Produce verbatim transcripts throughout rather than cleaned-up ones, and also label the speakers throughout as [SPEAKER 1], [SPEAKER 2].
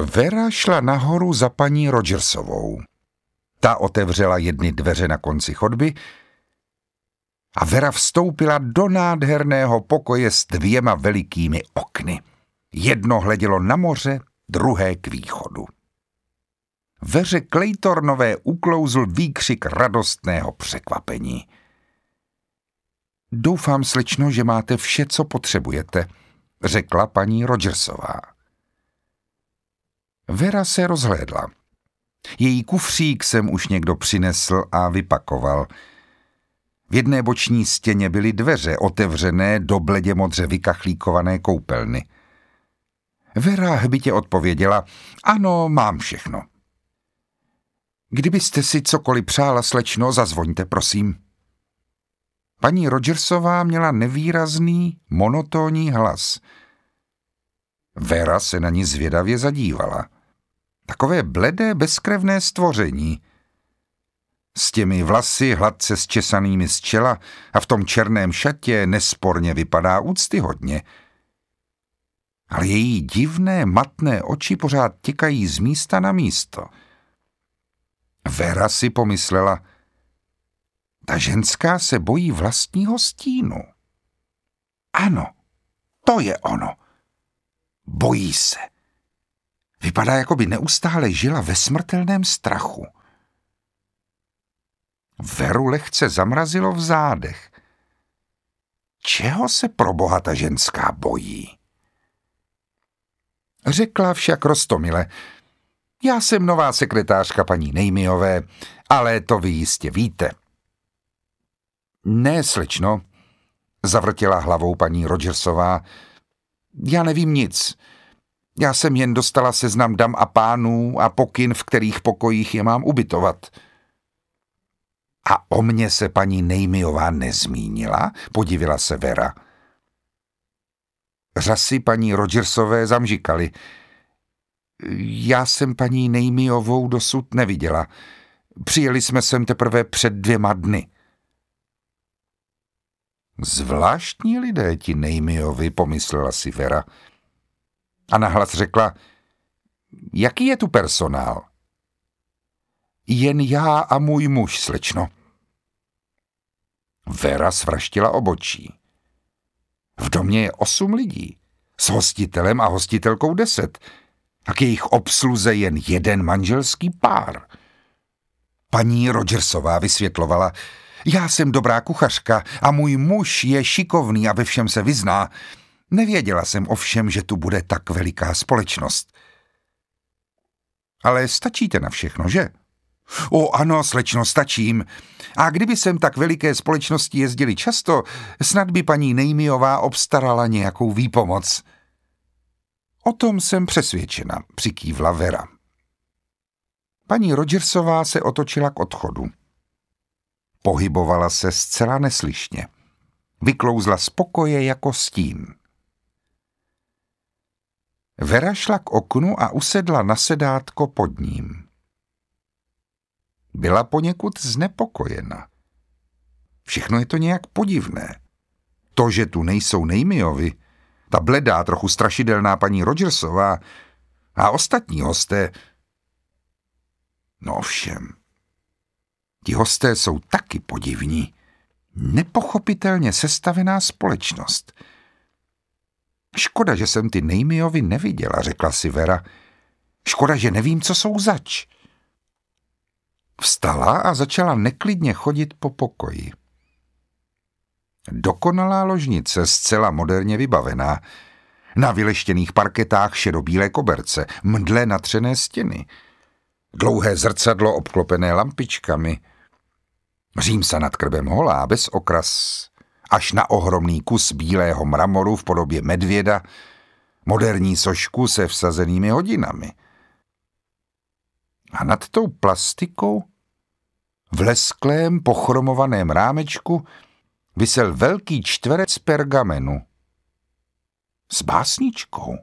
[SPEAKER 1] Vera šla nahoru za paní Rogersovou. Ta otevřela jedny dveře na konci chodby a Vera vstoupila do nádherného pokoje s dvěma velikými okny. Jedno hledělo na moře, druhé k východu. Veře Claytornové uklouzl výkřik radostného překvapení. Doufám, slečno, že máte vše, co potřebujete, řekla paní Rogersová. Vera se rozhlédla. Její kufřík sem už někdo přinesl a vypakoval. V jedné boční stěně byly dveře otevřené do bledě modře vykachlíkované koupelny. Vera hbitě odpověděla, ano, mám všechno. Kdybyste si cokoliv přála, slečno, zazvoňte, prosím. Paní Rogersová měla nevýrazný, monotónní hlas. Vera se na ní zvědavě zadívala. Takové bledé, bezkrevné stvoření. S těmi vlasy hladce zčesanými z čela a v tom černém šatě nesporně vypadá úctyhodně. Ale její divné, matné oči pořád těkají z místa na místo. Vera si pomyslela, ta ženská se bojí vlastního stínu. Ano, to je ono. Bojí se. Vypadá, jako by neustále žila ve smrtelném strachu. Veru lehce zamrazilo v zádech. Čeho se proboha ta ženská bojí? Řekla však roztomile, já jsem nová sekretářka paní Nejmiové, ale to vy jistě víte. Ne, slečno, zavrtěla hlavou paní Rogersová, já nevím nic. Já jsem jen dostala seznam dam a pánů a pokyn, v kterých pokojích je mám ubytovat. A o mně se paní Nejmiová nezmínila? Podivila se Vera. Řasy paní Rogersové zamžikaly. Já jsem paní Nejmiovou dosud neviděla. Přijeli jsme sem teprve před dvěma dny. Zvláštní lidé ti Nejmiovi, pomyslela si Vera. A nahlas řekla, jaký je tu personál? Jen já a můj muž, slečno. Vera svraštila obočí. V domě je osm lidí, s hostitelem a hostitelkou deset, a k jejich obsluze jen jeden manželský pár. Paní Rogersová vysvětlovala, já jsem dobrá kuchařka a můj muž je šikovný a ve všem se vyzná. Nevěděla jsem ovšem, že tu bude tak veliká společnost. Ale stačíte na všechno, že? O ano, slečno, stačím. A kdyby sem tak veliké společnosti jezdili často, snad by paní Nejmiová obstarala nějakou výpomoc. O tom jsem přesvědčena, přikývla Vera. Paní Rogersová se otočila k odchodu. Pohybovala se zcela neslyšně. Vyklouzla z pokoje jako stín. Vera šla k oknu a usedla na sedátko pod ním. Byla poněkud znepokojena. Všechno je to nějak podivné. To, že tu nejsou Nejmiovi, ta bledá, trochu strašidelná paní Rogersová a ostatní hosté. No ovšem, ti hosté jsou taky podivní. Nepochopitelně sestavená společnost. Škoda, že jsem ty Nejmiovi neviděla, řekla si Vera. Škoda, že nevím, co jsou zač. Vstala a začala neklidně chodit po pokoji. Dokonalá ložnice, zcela moderně vybavená. Na vyleštěných parketách šedobílé koberce, mdle natřené stěny. Dlouhé zrcadlo obklopené lampičkami. Římsa nad krbem holá, bez okras, až na ohromný kus bílého mramoru v podobě medvěda, moderní sošku se vsazenými hodinami. A nad tou plastikou v lesklém pochromovaném rámečku visel velký čtverec pergamenu s básničkou.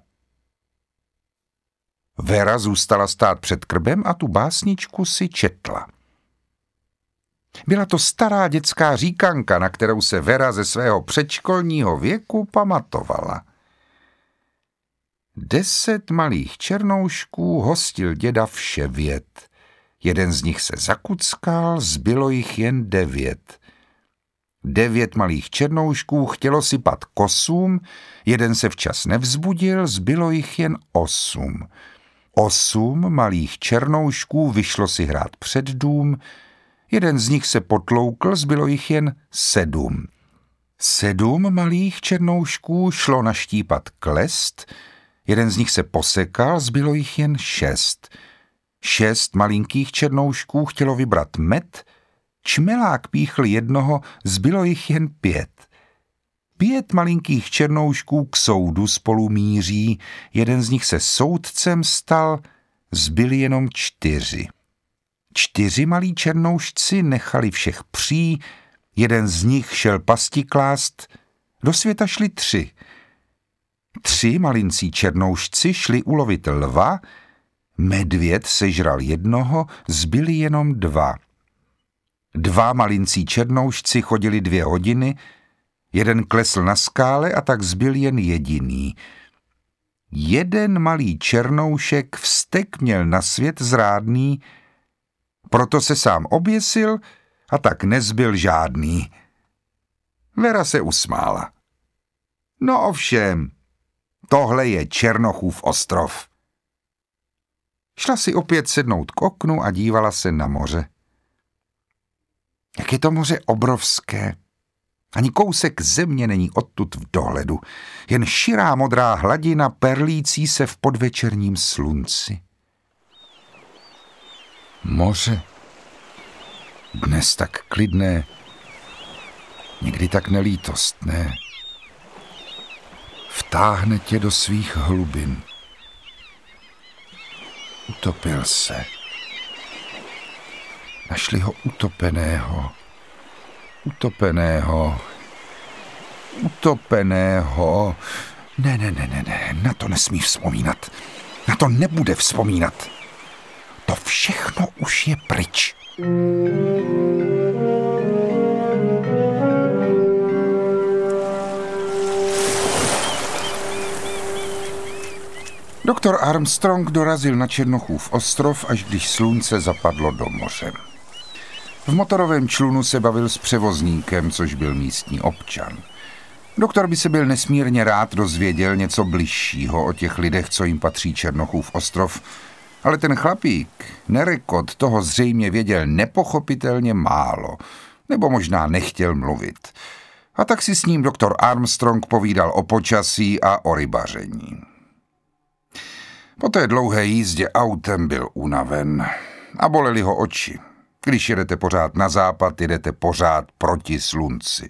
[SPEAKER 1] Vera zůstala stát před krbem a tu básničku si četla. Byla to stará dětská říkanka, na kterou se Vera ze svého předškolního věku pamatovala. Deset malých černoušků hostil děda vševět. Jeden z nich se zakuckal, zbylo jich jen devět. Devět malých černoušků chtělo sypat kosům, jeden se včas nevzbudil, zbylo jich jen osm. Osm malých černoušků vyšlo si hrát před dům, jeden z nich se potloukl, zbylo jich jen sedm. Sedm malých černoušků šlo naštípat klest, jeden z nich se posekal, zbylo jich jen šest. Šest malinkých černoušků chtělo vybrat med, čmelák píchl jednoho, zbylo jich jen pět. Pět malinkých černoušků k soudu spolu míří, jeden z nich se soudcem stal, zbyli jenom čtyři. Čtyři malí černoušci nechali všech pří, jeden z nich šel pasti klást, do světa šli tři. Tři malincí černoušci šli ulovit lva, medvěd sežral jednoho, zbyli jenom dva. Dva malincí černoušci chodili dvě hodiny, jeden klesl na skále a tak zbyl jen jediný. Jeden malý černoušek vztek měl na svět zrádný, proto se sám oběsil a tak nezbyl žádný. Vera se usmála. No ovšem, tohle je Černochův ostrov. Šla si opět sednout k oknu a dívala se na moře. Jak je to moře obrovské. Ani kousek země není odtud v dohledu, jen širá modrá hladina perlící se v podvečerním slunci. Moře. Dnes tak klidné, někdy tak nelítostné. Vtáhne tě do svých hlubin. Utopil se. Našli ho utopeného. Utopeného. Utopeného. Ne, ne, ne, ne, ne, na to nesmí vzpomínat. Na to nebude vzpomínat. To všechno už je pryč. Doktor Armstrong dorazil na Černochův ostrov, až když slunce zapadlo do moře. V motorovém člunu se bavil s převozníkem, což byl místní občan. Doktor by se byl nesmírně rád dozvěděl něco bližšího o těch lidech, co jim patří Černochův ostrov, ale ten chlapík, Nerekod, toho zřejmě věděl nepochopitelně málo, nebo možná nechtěl mluvit. A tak si s ním doktor Armstrong povídal o počasí a o rybaření. Po té dlouhé jízdě autem byl unaven a bolely ho oči. Když jedete pořád na západ, jedete pořád proti slunci.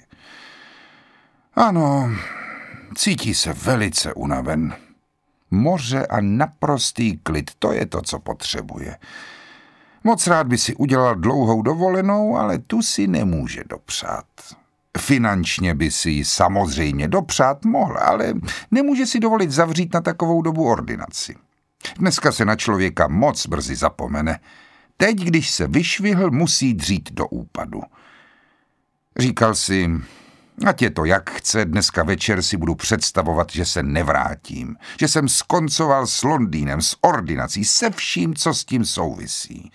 [SPEAKER 1] Ano, cítí se velice unaven. Moře a naprostý klid, to je to, co potřebuje. Moc rád by si udělal dlouhou dovolenou, ale tu si nemůže dopřát. Finančně by si ji samozřejmě dopřát mohl, ale nemůže si dovolit zavřít na takovou dobu ordinaci. Dneska se na člověka moc brzy zapomene. Teď, když se vyšvihl, musí dřít do úpadu. Říkal si, ať je to jak chce, dneska večer si budu představovat, že se nevrátím, že jsem skoncoval s Londýnem, s ordinací, se vším, co s tím souvisí.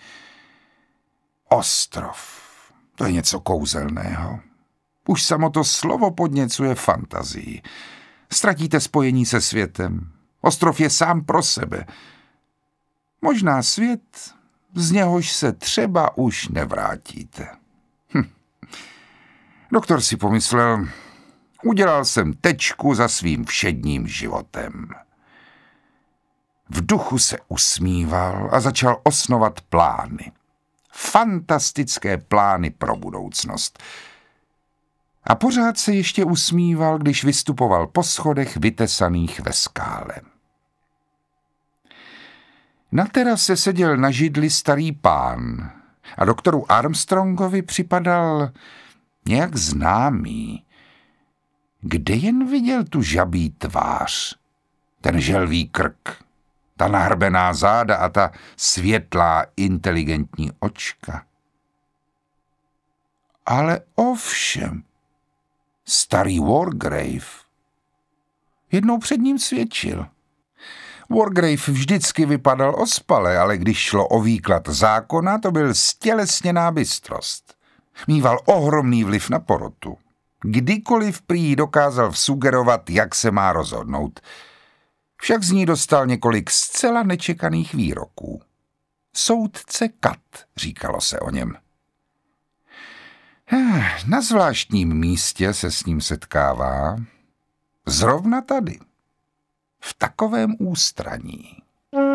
[SPEAKER 1] Ostrov, to je něco kouzelného. Už samo to slovo podněcuje fantazii. Ztratíte spojení se světem. Ostrov je sám pro sebe. Možná svět, z něhož se třeba už nevrátíte. Hm. Doktor si pomyslel, udělal jsem tečku za svým všedním životem. V duchu se usmíval a začal osnovat plány. Fantastické plány pro budoucnost. A pořád se ještě usmíval, když vystupoval po schodech vytesaných ve skále. Na terase seděl na židli starý pán a doktoru Armstrongovi připadal nějak známý. Kde jen viděl tu žabí tvář, ten želví krk, ta nahrbená záda a ta světlá, inteligentní očka. Ale ovšem, starý Wargrave jednou před ním svědčil. Wargrave vždycky vypadal ospale, ale když šlo o výklad zákona, to byl stělesněná bystrost. Mýval ohromný vliv na porotu. Kdykoliv prý dokázal vsugerovat, jak se má rozhodnout. Však z ní dostal několik zcela nečekaných výroků. Soudce Kat, říkalo se o něm. Na zvláštním místě se s ním setkává. Zrovna tady. V takovém ústraní.